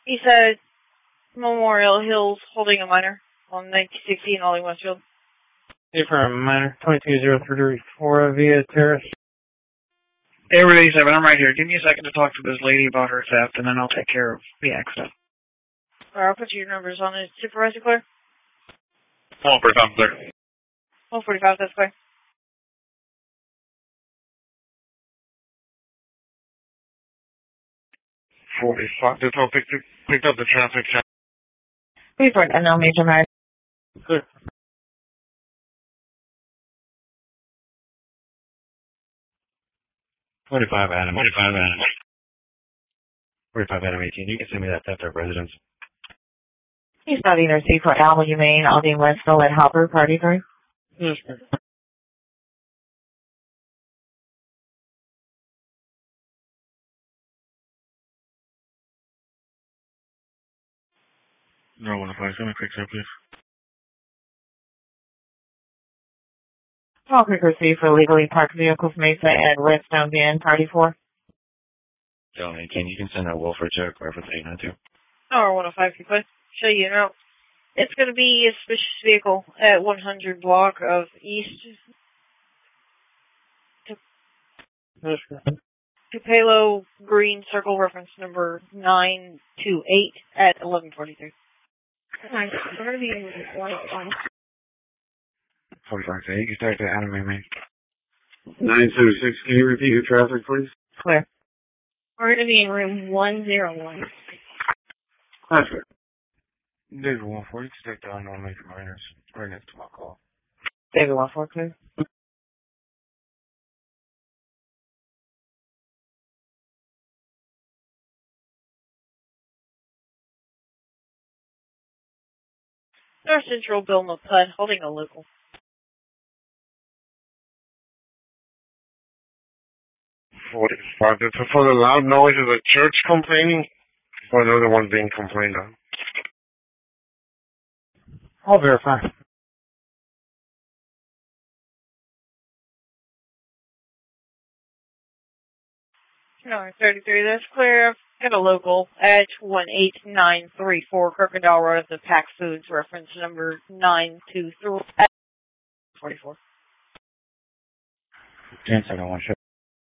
He said Memorial Hills holding a minor on 1916 Ollie Westfield. For a minor, 220334 via Terrace. Hey, Relay 7, I'm right here. Give me a second to talk to this lady about her theft, and then I'll take care of the accident. Alright, I'll put your numbers on it. Supervisor Claire? 145, clear. 145, that's clear. Depot picked up the traffic check. Report unknown major minor. Clear. Adam 18. You can send me that theft of residence. He's not either C for Alma Humane, Aldine Westville, and Hopper, party 3. Yes, sir. No, 157, quick step, please. All Creek received for illegally parked vehicles, Mesa and Redstone Van, party 4. John 18, you can send that Wilford check, reference 892. Or 105, if you could. Show you now. It's going to be a suspicious vehicle at 100 block of East. Yes, sir. Tupelo Green Circle, reference number 928 at 1143. Hi, we're going to be in 101. 45, you can start the Adam Humane. 976, can you repeat your traffic, please? Clear. We're going to be in room 101. That's it. David 140, take the unknown major minors right next to my call. David 14, clear. North Central Bill McPud holding a local. 45, for the loud noise, is the church complaining? Or another one being complained on? I'll verify. No, 33, that's clear. Got a local at 18934 Crocodile Road at the Pack Foods, reference number 923 at 44. 10-7-1, show.